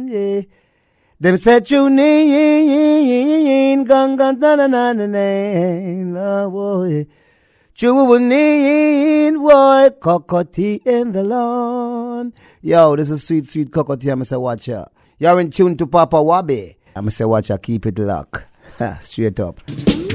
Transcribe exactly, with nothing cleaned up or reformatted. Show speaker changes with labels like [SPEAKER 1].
[SPEAKER 1] yeah. Them say tune in, gun gun na na na na na, boy. Tune in, boy, cockatoo in the lawn. Yo, this is sweet, sweet cockatoo. I'm say watch ya. You're in tune to Papa Wabi. I'm say watch ya. Keep it locked. Straight up.